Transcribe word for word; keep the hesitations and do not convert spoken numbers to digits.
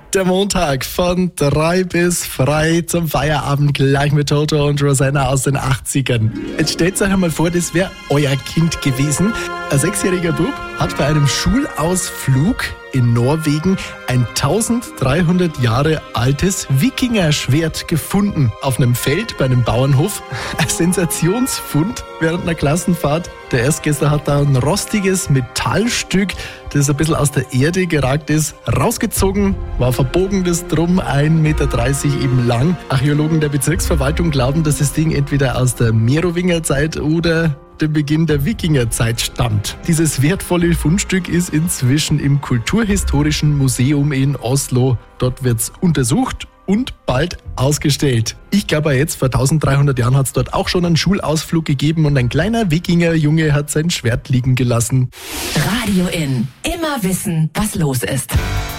Der Montag von drei bis frei zum Feierabend gleich mit Toto und Rosanna aus den achtzigern. Jetzt stellt euch einmal vor, das wäre euer Kind gewesen. Ein sechsjähriger Bub hat bei einem Schulausflug in Norwegen ein dreizehnhundert Jahre altes Wikingerschwert gefunden. Auf einem Feld bei einem Bauernhof. Ein Sensationsfund während einer Klassenfahrt. Der Erstgäster hat da ein rostiges Metallstück, das ein bisschen aus der Erde geragt ist, rausgezogen, war verbogenes drum, ein Meter dreißig eben lang. Archäologen der Bezirksverwaltung glauben, dass das Ding entweder aus der Merowingerzeit oder dem Beginn der Wikingerzeit stammt. Dieses wertvolle Fundstück ist inzwischen im Kulturhistorischen Museum in Oslo. Dort wird's untersucht und bald ausgestellt. Ich glaube jetzt, vor dreizehnhundert Jahren hat es dort auch schon einen Schulausflug gegeben und ein kleiner Wikingerjunge hat sein Schwert liegen gelassen. Radio In. Immer wissen, was los ist.